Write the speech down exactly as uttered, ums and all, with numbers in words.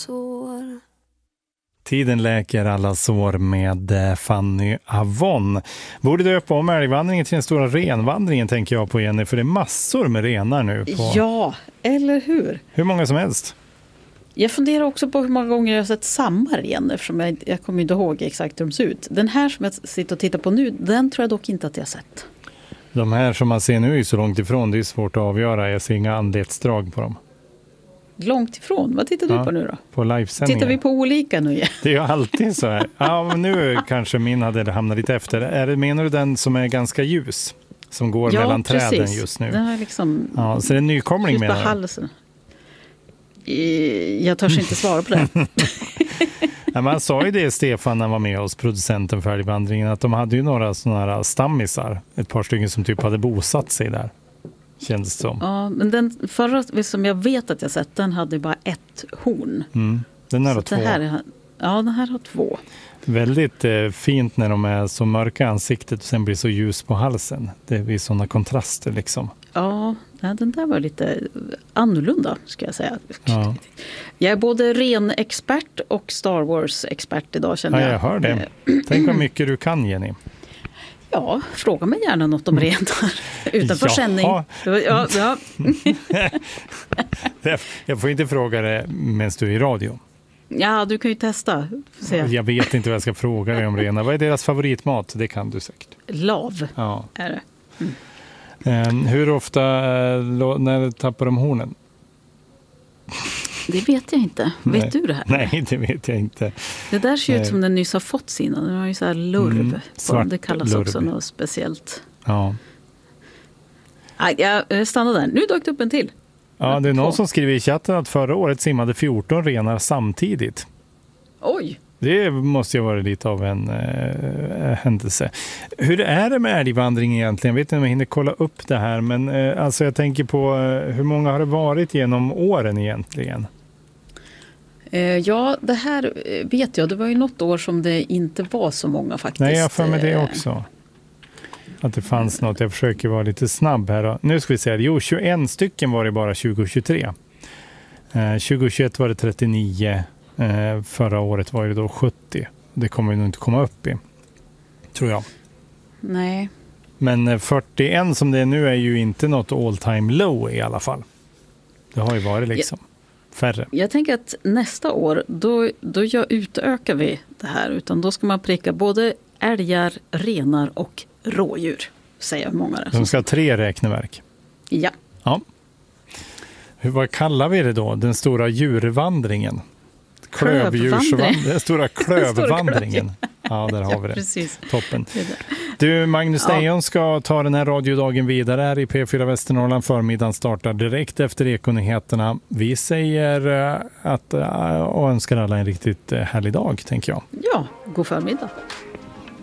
sår. Tiden läker alla sår med Fanny Avon. Borde döpa om älgvandringen till den stora renvandringen, tänker jag på, Jenny, för det är massor med renar nu. På... Ja, eller hur? Hur många som helst. Jag funderar också på hur många gånger jag har sett samma ren, eftersom jag, jag kommer inte ihåg exakt hur de ser ut. Den här som jag sitter och tittar på nu, den tror jag dock inte att jag har sett. De här som man ser nu är så långt ifrån, det är svårt att avgöra. Jag ser inga anletsdrag på dem. Långt ifrån? Vad tittar du ja, på nu då? På livesändningen. Tittar vi på olika nu? Ja? Det är ju alltid så här. Ja, men nu kanske min hade hamnat lite efter. Är det, menar du den som är ganska ljus? Som går ja, mellan precis. träden just nu? Den är liksom... Ja, så det är en nykomling med halsen. Jag törs inte svara på det. Ja, man sa ju det, Stefan, när han var med oss, producenten för älgvandringen, att de hade ju några sådana här stammisar. Ett par stycken som typ hade bosatt sig där. Känns det som. Ja, men den förra som jag vet att jag sett, den hade bara ett horn. Mm. Den här har två. Här är, ja, den här har två. Väldigt eh, fint när de är så mörka i ansiktet och sen blir så ljus på halsen. Det blir sådana kontraster liksom. Ja, den där var lite annorlunda, ska jag säga. Ja. Jag är både renexpert och Star Wars-expert idag, känner jag. Ja, jag hör det. Tänk vad mycket du kan, Jenny. Ja, fråga mig gärna något om renar utanför sändning. Ja, ja. Jag får inte fråga det medan du är i radio. Ja, du kan ju testa. Se. Jag vet inte vad jag ska fråga dig om renar. Vad är deras favoritmat? Det kan du säkert. Lav ja. är det. Mm. Um, hur ofta, när tappar de hornen? Det vet jag inte. Nej. Vet du det här? Nej, det vet jag inte. Det där ser Nej. ut som den nyss har fått sina. Den har ju så här lurv. Mm, svart det kallas lurv. Också något speciellt. Ja. Nej, jag stannar där. Nu dök det upp en till. Ja, det är någon som skriver i chatten att förra året simmade fjorton renar samtidigt. Oj! Det måste ju vara lite av en äh, händelse. Hur är det med älgvandring egentligen? Jag vet inte om jag hinner kolla upp det här. Men äh, alltså jag tänker på äh, hur många har det varit genom åren egentligen? Eh, ja, det här vet jag. Det var ju något år som det inte var så många faktiskt. Nej, jag får med det också. Att det fanns något. Jag försöker vara lite snabb här då. Nu ska vi se. Jo, tjugoett stycken var det bara tjugohundratjugotre. Eh, tjugohundratjugoett var det trettionio. Eh, förra året var det då sjuttio. Det kommer vi nog inte komma upp i, tror jag. Nej. Men fyrtioett som det är nu är ju inte något all time low i alla fall. Det har ju varit liksom jag, färre. Jag tänker att nästa år då, då jag utökar vi det här. Utan då ska man pricka både älgar, renar och rådjur, säger många. Där. De ska ha tre räkneverk. Ja. Ja. Hur, vad kallar vi det då? Den stora djurvandringen. Klövdjursvandringen. Den stora klövvandringen. Ja, där har ja, vi det. Precis. Toppen. Du, Magnus Dejon ja. ska ta den här radiodagen vidare här i P fyra Västernorrland. Förmiddagen startar direkt efter Ekonyheterna. Vi säger att och önskar alla en riktigt härlig dag, tänker jag. Ja, god förmiddag.